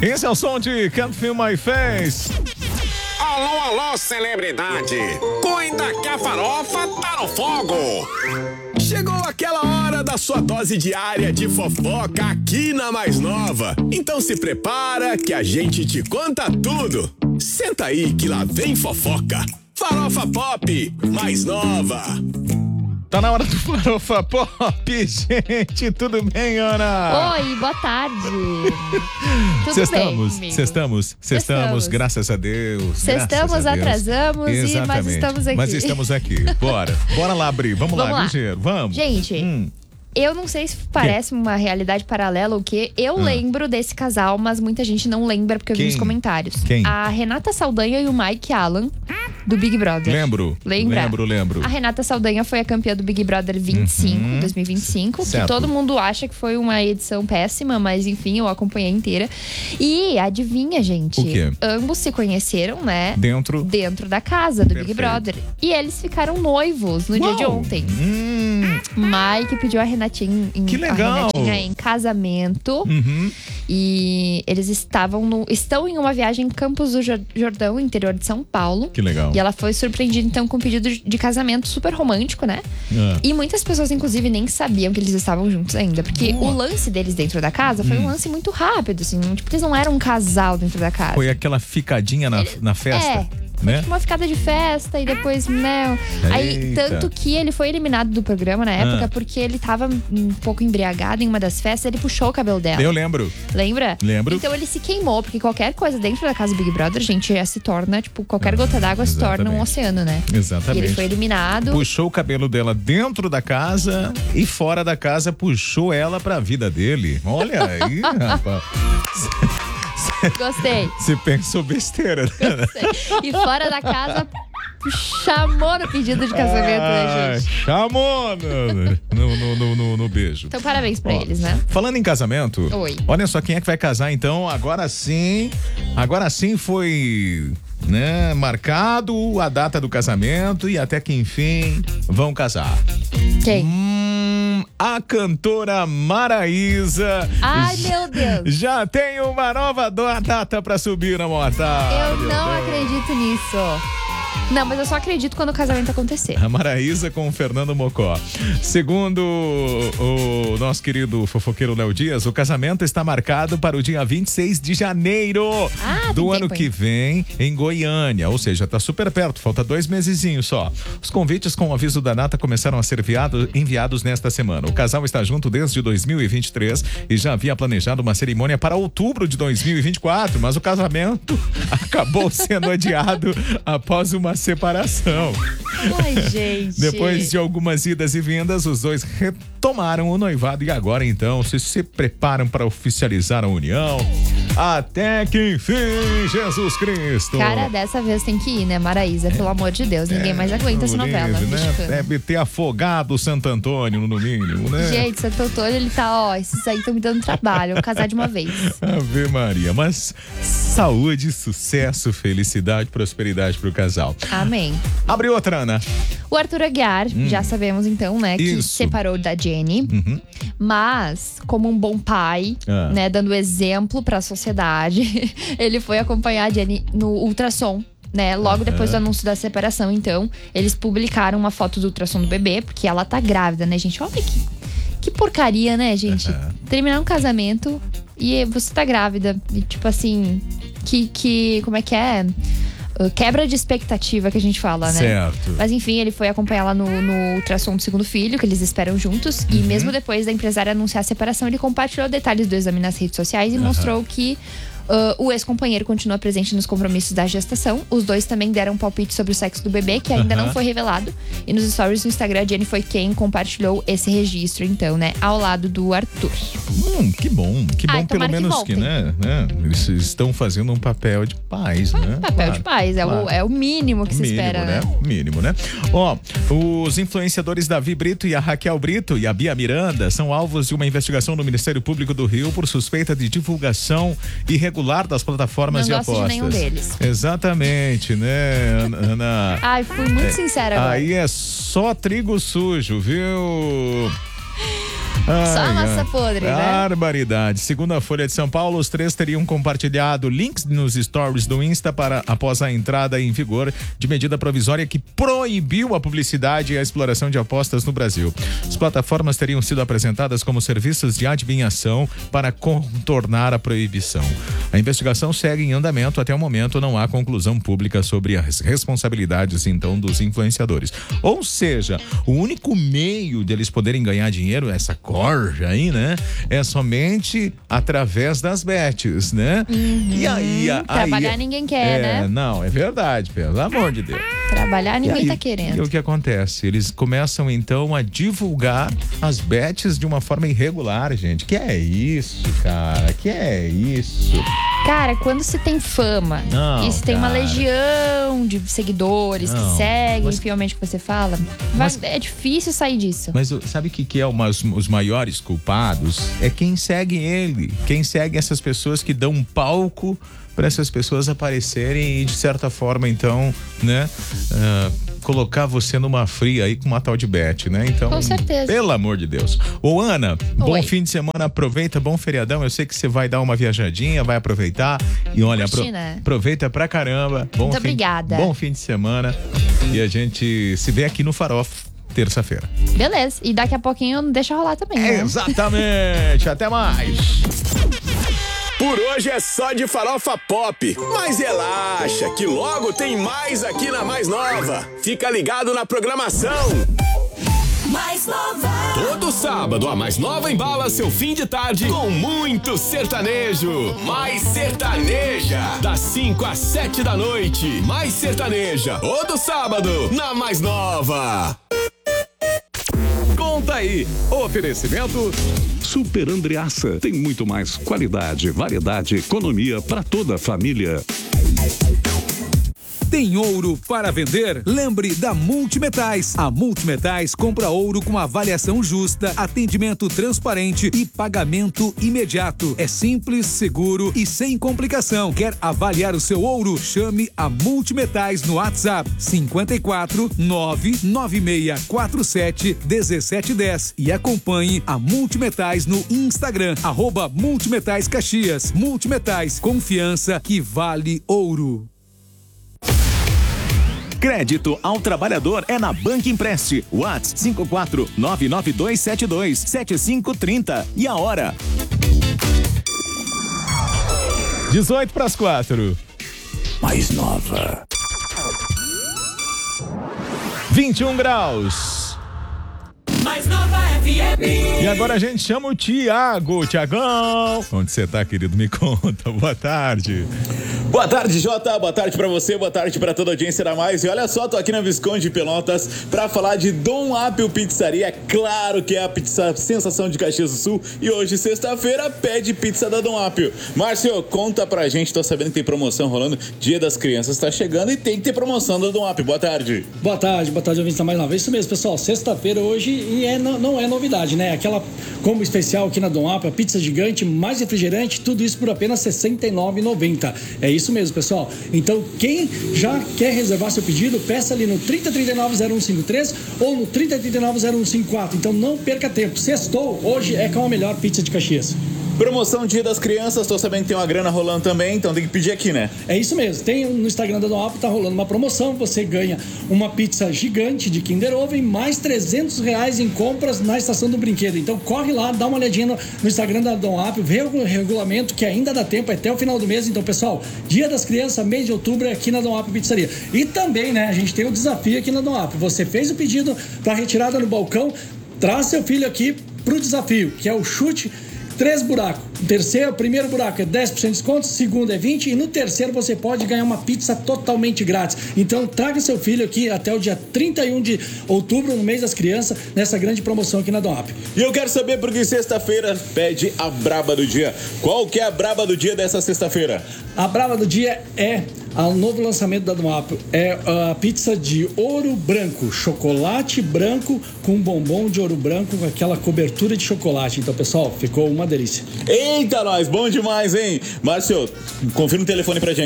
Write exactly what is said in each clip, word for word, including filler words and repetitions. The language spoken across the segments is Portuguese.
Esse é o som de Can't Feel My Face. Alô, alô, celebridade. Cuida que a farofa tá no fogo. Chegou aquela hora da sua dose diária de fofoca aqui na Mais Nova. Então se prepara que a gente te conta tudo. Senta aí que lá vem fofoca. Farofa Pop Mais Nova. Tá na hora do Farofa Pop, gente. Tudo bem, Ana? Oi, boa tarde. Tudo Cestamos, bem, cestamos, cestamos, graças a Deus. Cestamos, atrasamos, e, mas estamos aqui. Mas estamos aqui. Bora. Bora lá, Bri. Vamos, Vamos lá, lá. ligeiro. Vamos. Gente, Hum. eu não sei se parece uma realidade paralela ou o quê. Eu Ah. lembro desse casal, mas muita gente não lembra porque eu vi Quem? nos comentários. Quem? A Renata Saldanha e o Mike Allen, do Big Brother. Lembro. Lembra? Lembro, lembro. A Renata Saldanha foi a campeã do Big Brother vinte e cinco, Uhum. dois mil e vinte e cinco, Certo. que todo mundo acha que foi uma edição péssima, mas enfim, eu acompanhei inteira. E adivinha, gente? O quê? Ambos se conheceram, né? Dentro. Dentro da casa do Big Perfeito. Brother. E eles ficaram noivos no dia de Uau. ontem. Hum. Mike pediu a Renatinha em, Que legal. a Renatinha em casamento. Uhum. E eles estavam no, estão em uma viagem em Campos do Jor- Jordão, interior de São Paulo. Que legal. E ela foi surpreendida então com um pedido de de casamento super romântico, né? Ah. E muitas pessoas, inclusive, nem sabiam que eles estavam juntos ainda. Porque Boa. o lance deles dentro da casa foi Hum. um lance muito rápido, assim. Tipo, eles não eram um casal dentro da casa. Foi aquela ficadinha na, na festa, É. né? Uma ficada de festa e depois, né? Aí, Eita. tanto que ele foi eliminado do programa na época Ah. porque ele tava um pouco embriagado em uma das festas, ele puxou o cabelo dela. Eu lembro. Lembra? Lembro. Então ele se queimou, porque qualquer coisa dentro da casa do Big Brother, gente, já se torna, tipo, qualquer gota d'água se torna um exatamente. oceano, né? Exatamente. E ele foi eliminado. Puxou o cabelo dela dentro da casa e fora da casa puxou ela pra vida dele. Olha aí, rapaz. Gostei. Você pensou besteira, né? E fora da casa, chamou no pedido de casamento, né, Ah, gente? chamou no, no, no, no, no beijo. Então, parabéns pra Ó, eles, né? Falando em casamento, Oi. olha só quem é que vai casar então. Agora sim, agora sim foi, né, marcado a data do casamento e até que enfim vão casar. Quem? Hum, a cantora Maraísa. Ai, meu Deus. Já tem uma nova do- data pra subir na mortal. Eu meu não Deus. acredito nisso. Não, mas eu só acredito quando o casamento acontecer. A Maraísa com o Fernando Mocó. Segundo o, o nosso querido fofoqueiro Léo Dias, o casamento está marcado para o dia vinte e seis de janeiro Ah, do tem ano tempo que ainda. vem, em Goiânia. Ou seja, tá super perto, falta dois mesezinhos só. Os convites com o aviso da data começaram a ser enviado, enviados nesta semana. O casal está junto desde dois mil e vinte e três e já havia planejado uma cerimônia para outubro de dois mil e vinte e quatro, mas o casamento acabou sendo adiado após uma separação. Ai, gente. Depois de algumas idas e vindas, os dois retomaram o noivado e agora então se, se preparam para oficializar a união. Até que enfim, Jesus Cristo. Cara, dessa vez tem que ir, né, Maraísa? Pelo amor de Deus, ninguém mais aguenta essa novela. Livre, né? mexicana. Deve ter afogado o Santo Antônio, no mínimo, né? Gente, Santo Antônio, ele tá, ó, esses aí estão me dando trabalho. Vou casar de uma vez. Ave Maria, mas saúde, sucesso, felicidade, prosperidade pro casal. Amém. Abre outra, Ana. O Arthur Aguiar, já sabemos então, né, que Isso. separou da Jenny. Uhum. Mas, como um bom pai, Ah. né, dando exemplo pra sociedade, ele foi acompanhar a Jenny no ultrassom. Né? Logo depois do anúncio da separação, então, eles publicaram uma foto do ultrassom do bebê, porque ela tá grávida, né, gente? Olha que, que porcaria, né, gente? Terminar um casamento e você tá grávida. E, tipo assim, que, que. Como é que é? Uh, Quebra de expectativa que a gente fala, né? Certo. Mas enfim, ele foi acompanhar lá no, no ultrassom do segundo filho, que eles esperam juntos. E mesmo depois da empresária anunciar a separação, ele compartilhou detalhes do exame nas redes sociais e mostrou que uh, o ex-companheiro continua presente nos compromissos da gestação. Os dois também deram um palpite sobre o sexo do bebê, que ainda Aham. não foi revelado. E nos stories do Instagram, a Jenny foi quem compartilhou esse registro, então, né? Ao lado do Arthur. Hum, que bom, que bom, Ai, pelo tomara que menos que, voltem. né, né? Eles estão fazendo um papel de pais, né? Papel Claro, de pais, é, claro. o, é o mínimo que se Mínimo, espera, né? né? Mínimo, né? Ó, os influenciadores Davi Brito e a Raquel Brito e a Bia Miranda são alvos de uma investigação no Ministério Público do Rio por suspeita de divulgação irregular das plataformas Não de gosto de apostas. nenhum deles. Exatamente, né, Ana? Ai, fui muito sincera agora. Aí é só trigo sujo, viu? Só a massa podre, né? Barbaridade. Segundo a Folha de São Paulo, os três teriam compartilhado links nos stories do Insta para, após a entrada em vigor de medida provisória que proibiu a publicidade e a exploração de apostas no Brasil. As plataformas teriam sido apresentadas como serviços de adivinhação para contornar a proibição. A investigação segue em andamento. Até o momento não há conclusão pública sobre as responsabilidades, então, dos influenciadores. Ou seja, o único meio deles poderem ganhar dinheiro, essa corja aí, né? É somente através das bets, né? Uhum. E aí... A, Trabalhar aí, ninguém quer, é, né? Não, é verdade, pelo amor de Deus. Trabalhar ninguém aí, tá querendo. E o que acontece? Eles começam, então, a divulgar as bets de uma forma irregular, gente. Que é isso, cara? Que é isso? Cara, quando se tem fama Não, e se tem uma cara. legião de seguidores Não, que seguem mas- fielmente o que você fala, Mas- vai- é difícil sair disso. Mas o- sabe o que, que é uma, os, os maiores culpados? É quem segue ele. Quem segue essas pessoas que dão um palco para essas pessoas aparecerem e, de certa forma, então, né, ah, colocar você numa fria aí com uma tal de Beth, né? Então, Com certeza. pelo amor de Deus. Ô, Ana, bom Oi. fim de semana, aproveita, bom feriadão. Eu sei que você vai dar uma viajadinha, vai aproveitar. E olha, apro- Curtir, né? aproveita pra caramba. Bom Muito fim, obrigada. Bom fim de semana. E a gente se vê aqui no Farofa, terça-feira. Beleza. E daqui a pouquinho deixa rolar também, né? Exatamente. Até mais. Por hoje é só de farofa pop, mas relaxa que logo tem mais aqui na Mais Nova. Fica ligado na programação. Mais Nova. Todo sábado a Mais Nova embala seu fim de tarde com muito sertanejo. Mais Sertaneja, das cinco às sete da noite. Mais Sertaneja, todo sábado na Mais Nova. Conta aí, oferecimento Super Andreaça, tem muito mais qualidade, variedade, economia para toda a família. Tem ouro para vender? Lembre da Multimetais. A Multimetais compra ouro com avaliação justa, atendimento transparente e pagamento imediato. É simples, seguro e sem complicação. Quer avaliar o seu ouro? Chame a Multimetais no WhatsApp cinquenta e quatro, nove nove seis quatro sete, um sete um zero e acompanhe a Multimetais no Instagram, arroba Multimetais Caxias. Multimetais, confiança que vale ouro. Crédito ao trabalhador é na Banco Empreste. WhatsApp cinco quatro nove nove dois sete dois sete cinco três zero. E a hora? dezoito para as quatro. Mais Nova. vinte e um graus. Mais Nova F M. E agora a gente chama o Tiago. Tiagão, onde você tá, querido? Me conta. Boa tarde. Boa tarde, Jota. Boa tarde pra você, boa tarde pra toda a audiência da Mais. E olha só, tô aqui na Visconde de Pelotas pra falar de Dom Apio Pizzaria. É claro que é a pizza sensação de Caxias do Sul. E hoje, sexta-feira, pede pizza da Dom Apio. Márcio, conta pra gente. Tô sabendo que tem promoção rolando. Dia das Crianças tá chegando e tem que ter promoção da Dom Apio. Boa tarde. Boa tarde, boa tarde, ouvintes da Mais Nova. Isso mesmo, pessoal. Sexta-feira hoje e é, não, não é novidade, né? Aquela combo especial aqui na Dom Apio, a pizza gigante, mais refrigerante, tudo isso por apenas sessenta e nove reais e noventa centavos. É isso mesmo, pessoal. Então, quem já quer reservar seu pedido, peça ali no trinta, trinta e nove, zero um cinco três ou no trinta, trinta e nove, zero um cinco quatro. Então, não perca tempo. Sextou, hoje é com a melhor pizza de Caxias. Promoção Dia das Crianças, tô sabendo que tem uma grana rolando também, então tem que pedir aqui, né? É isso mesmo. Tem no Instagram da Dom Apio, tá rolando uma promoção. Você ganha uma pizza gigante de Kinder Ovo mais trezentos reais em compras na estação do brinquedo. Então corre lá, dá uma olhadinha no, no Instagram da Dom Apio, vê o regulamento que ainda dá tempo, é até o final do mês. Então, pessoal, Dia das Crianças, mês de outubro, é aqui na Dom Apio Pizzaria. E também, né, a gente tem um desafio aqui na Dom Apio. Você fez o pedido para retirada no balcão, traz seu filho aqui pro desafio, que é o chute três buracos. O terceiro, o primeiro buraco é dez por cento de desconto, o segundo é vinte por cento e no terceiro você pode ganhar uma pizza totalmente grátis. Então traga seu filho aqui até o dia trinta e um de outubro, no mês das crianças, nessa grande promoção aqui na Dom Apio. E eu quero saber porque sexta-feira pede a braba do dia. Qual que é a braba do dia dessa sexta-feira? A brava do dia é o novo lançamento da Dom Apio. É a pizza de ouro branco, chocolate branco com bombom de ouro branco com aquela cobertura de chocolate. Então, pessoal, ficou uma delícia. Eita, nós, bom demais, hein? Márcio, confirma o telefone pra gente.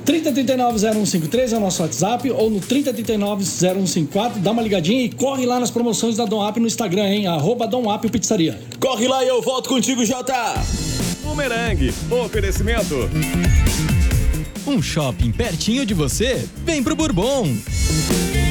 trinta, trinta e nove, zero um cinco três é o nosso WhatsApp, ou no trinta, trinta e nove, zero um cinco quatro, dá uma ligadinha e corre lá nas promoções da Dom Apio no Instagram, hein? Arroba Dom Apio Pizzaria. Corre lá e eu volto contigo, Jota. Bumerangue, oferecimento. Um shopping pertinho de você? Vem pro Bourbon.